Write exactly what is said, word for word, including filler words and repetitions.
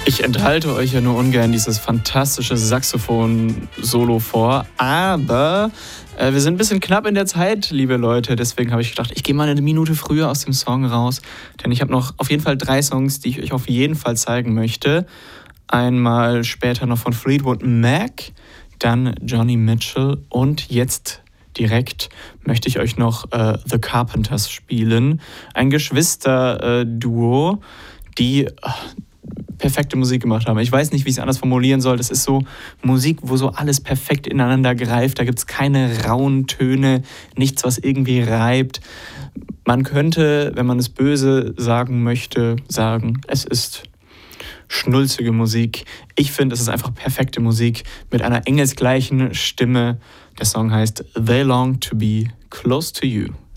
Ich enthalte euch ja nur ungern dieses fantastische Saxophon-Solo vor, aber äh, wir sind ein bisschen knapp in der Zeit, liebe Leute. Deswegen habe ich gedacht, ich gehe mal eine Minute früher aus dem Song raus, denn ich habe noch auf jeden Fall drei Songs, die ich euch auf jeden Fall zeigen möchte. Einmal später noch von Fleetwood Mac, dann Johnny Mitchell und jetzt direkt möchte ich euch noch äh, The Carpenters spielen. Ein Geschwister-Duo, die äh, perfekte Musik gemacht haben. Ich weiß nicht, wie ich es anders formulieren soll. Das ist so Musik, wo so alles perfekt ineinander greift. Da gibt es keine rauen Töne, nichts, was irgendwie reibt. Man könnte, wenn man es böse sagen möchte, sagen, es ist schnulzige Musik. Ich finde, es ist einfach perfekte Musik mit einer engelsgleichen Stimme. Der Song heißt They Long to Be Close to You.